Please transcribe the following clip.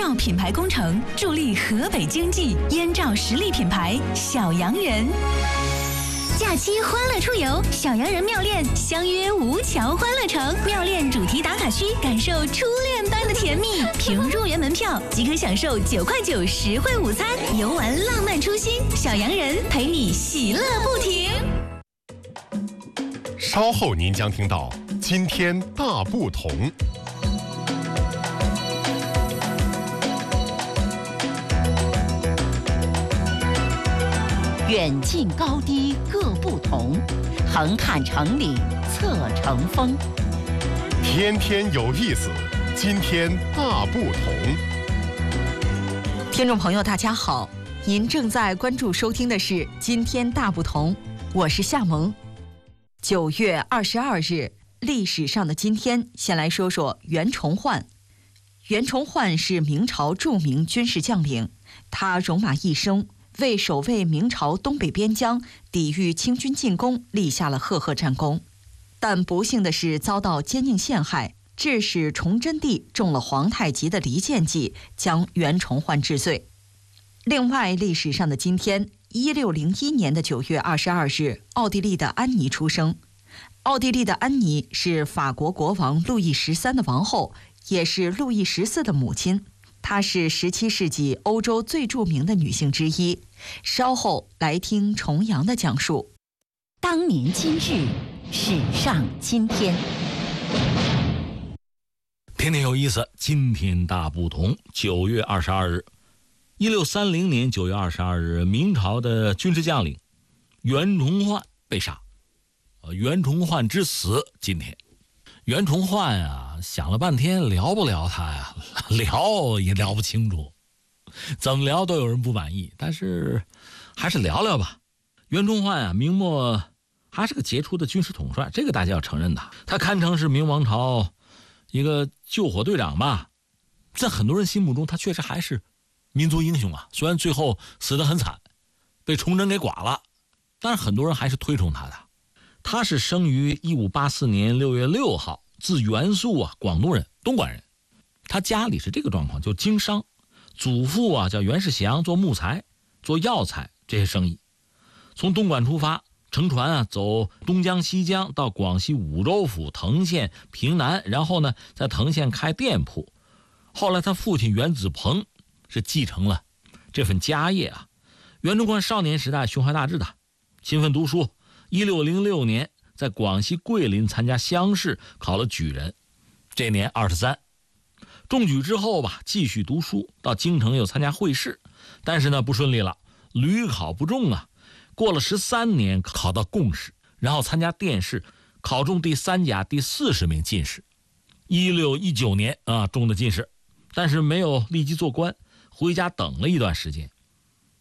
照品牌工程，助力河北经济。燕赵实力品牌小洋人。假期欢乐出游，小洋人妙恋相约吴桥欢乐城，妙恋主题打卡区，感受初恋般的甜蜜。凭入园门票即可享受9块9实惠午餐，游玩浪漫初心。小洋人陪你喜乐不停。 稍后您将听到今天大不同。 远近高低各不同，横看成岭侧成峰。 天天有意思，今天大不同。 听众朋友大家好，您正在关注收听的是《今天大不同》，我是夏萌。9月22日，历史上的今天，先来说说袁崇焕。袁崇焕是明朝著名军事将领，他戎马一生，为守卫明朝东北边疆、抵御清军进攻立下了赫赫战功。但不幸的是遭到奸佞陷害，致使崇祯帝中了皇太极的离间计，将袁崇焕治罪。另外，历史上的今天，1601年的9月22日，奥地利的安妮出生。奥地利的安妮是法国国王路易13的王后，也是路易14的母亲。她是17世纪欧洲最著名的女性之一。稍后来听重阳的讲述。 当年今日，史上今天。 天天有意思，今天大不同。9月22日，1630年9月22日，明朝的军事将领袁崇焕被杀。袁崇焕之死，今天袁崇焕啊，想了半天聊不聊他呀？聊也聊不清楚，怎么聊都有人不满意，但是还是聊聊吧。袁崇焕啊，明末还是个杰出的军事统帅，这个大家要承认的。他堪称是明王朝一个救火队长吧，在很多人心目中，他确实还是民族英雄啊。虽然最后死得很惨，被崇祯给剐了，但是很多人还是推崇他的。他是生于1584年6月6号，字元素啊，广东人，东莞人。他家里是这个状况，就经商，祖父啊叫袁世祥，做木材、做药材这些生意。从东莞出发，乘船啊走东江、西江，到广西梧州府、藤县、平南，然后呢在藤县开店铺。后来他父亲袁子鹏是继承了这份家业啊。袁崇焕少年时代胸怀大志的，勤奋读书。1606年在广西桂林参加乡试，考了举人，这年23。中举之后吧，继续读书，到京城又参加会试，但是呢不顺利了，屡考不中啊。过了13年，考到贡士，然后参加殿试，考中第3甲第40名进士。1619年啊中的进士，但是没有立即做官，回家等了一段时间。